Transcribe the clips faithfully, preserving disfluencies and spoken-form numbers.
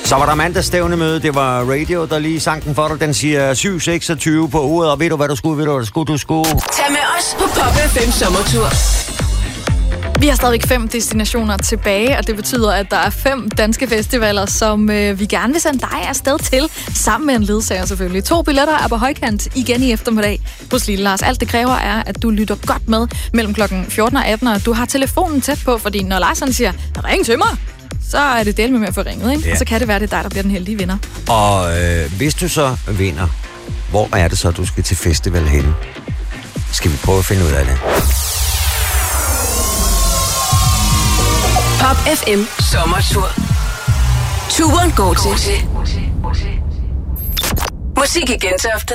Så var der mandagsstævnemøde. Det var Radio, der lige sang den for dig. Den siger syv seksogtyve på uret. Og ved du, hvad du skulle? Ved du, hvad du skulle? Du skulle... Tag med os på Pop F M sommertur. Vi har stadigvæk fem destinationer tilbage, og det betyder, at der er fem danske festivaler, som øh, vi gerne vil sende dig afsted til, sammen med en ledsager selvfølgelig. To billetter er på højkant igen i eftermiddag hos Lille Lars. Alt det kræver er, at du lytter godt med mellem klokken fjorten og atten, og du har telefonen tæt på, fordi når Larsen siger, ring til mig, så er det del med med at få ringet, ikke? Ja. Og så kan det være, det er dig, der bliver den heldige vinder. Og øh, hvis du så vinder, hvor er det så, du skal til festival henne? Skal vi prøve at finde ud af det? Pop F M sommertur. Turen går til Musik i Gentofte.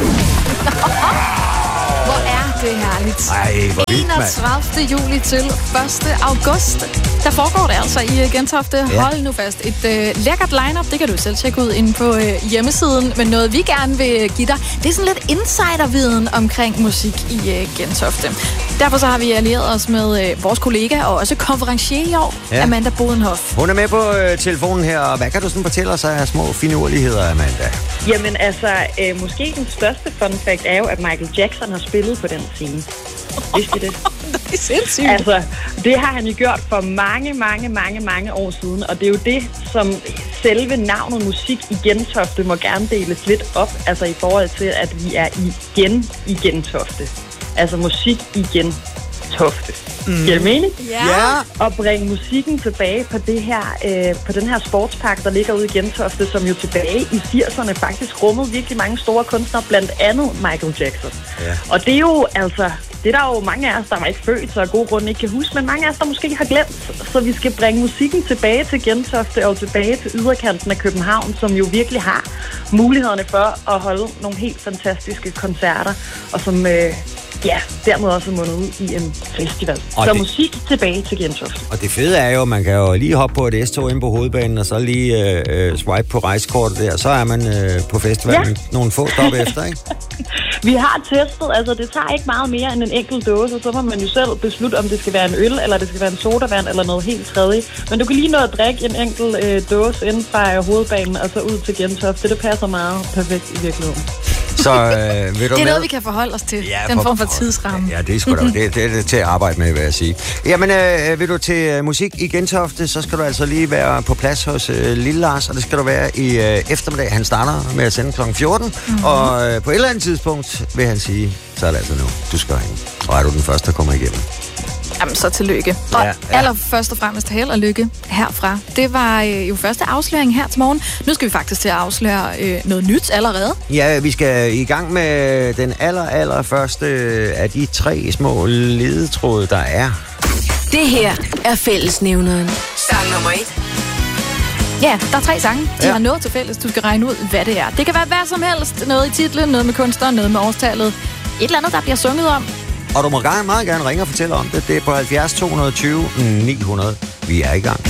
Hvor er det herligt. Ej, hvor vildt, mand. enogtredivte juli til første august. Der foregår det altså i Gentofte. Ja. Hold nu fast. Et øh, lækkert lineup, det kan du selv tjekke ud inde på øh, hjemmesiden. Men noget, vi gerne vil give dig, det er sådan lidt insiderviden omkring musik i øh, Gentofte. Derfor så har vi allieret os med øh, vores kollega og også konferencier i år, ja. Amanda Bodenhoff. Hun er med på øh, telefonen her, og hvad kan du sådan fortælle os af små finurligheder, Amanda? Jamen altså, øh, måske den største fun fact er jo, at Michael Jackson har spillet på den scene. Vidste I det? Det er sindssygt. Altså, det har han jo gjort for mange, mange, mange, mange år siden, og det er jo det, som selve navnet musik i Gentofte må gerne deles lidt op, altså i forhold til, at vi er igen i Gentofte. Altså musik i Gentofte. Mm. Giver det mening? Ja. Ja. Og bringe musikken tilbage på, det her, øh, på den her sportspark, der ligger ude i Gentofte, som jo tilbage i firserne faktisk rummede virkelig mange store kunstnere, blandt andet Michael Jackson. Ja. Og det er jo altså, det er der jo mange af os, der var ikke født, så af gode grunde ikke kan huske, men mange af os, der måske har glemt. Så vi skal bringe musikken tilbage til Gentofte og tilbage til yderkanten af København, som jo virkelig har mulighederne for at holde nogle helt fantastiske koncerter, og som... Øh, Ja, dermed også mundet ud i en festival. Og så det... musik tilbage til Gentofte. Og det fede er jo, man kan jo lige hoppe på et S-tog ind på hovedbanen, og så lige øh, swipe på rejsekortet der, så er man øh, på festivalen ja. nogle få stop efter, ikke? Vi har testet, altså det tager ikke meget mere end en enkelt dåse, så må man jo selv beslutte, om det skal være en øl, eller det skal være en sodavand, eller noget helt tredje. Men du kan lige nå at drikke en enkelt øh, dåse inden fra hovedbanen, og så ud til Gentofte. Det passer meget perfekt i virkeligheden. Så, øh, vil du det er med? noget, vi kan forholde os til. Ja, den for, form for tidsramme. Ja, det er sgu da. det, det er det til at arbejde med, vil jeg sige. Jamen, øh, vil du til uh, musik i Gentofte, så skal du altså lige være på plads hos uh, Lille Lars, og det skal du være i uh, eftermiddag. Han starter med at sende klokken fjorten, mm-hmm. og uh, på et eller andet tidspunkt vil han sige, så er det altså nu, du skal hen. Og er du den første, der kommer igennem. Jamen, så tillykke. Og ja, ja. allerførst og fremmest held og lykke herfra. Det var øh, jo første afsløring her til morgen. Nu skal vi faktisk til at afsløre øh, noget nyt allerede. Ja, vi skal i gang med den aller, aller første af de tre små ledetråde, der er. Det her er fællesnævneren. Sang nummer et. Ja, der er tre sange. De ja. har noget til fælles. Du skal regne ud, hvad det er. Det kan være hvad som helst. Noget i titlen, noget med kunstneren, noget med årstallet. Et eller andet, der bliver sunget om. Og du må gerne, meget gerne ringe og fortælle om det. Det er på halvfjerds to tyve ni hundrede. Vi er i gang.